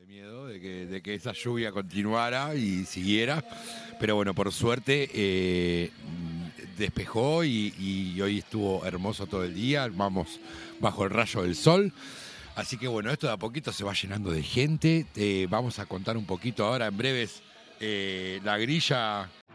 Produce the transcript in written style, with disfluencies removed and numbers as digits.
de miedo de que esa lluvia continuara y siguiera, pero bueno, por suerte despejó y hoy estuvo hermoso todo el día, vamos bajo el rayo del sol. Así que bueno, esto de a poquito se va llenando de gente. Vamos a contar un poquito ahora en breves la grilla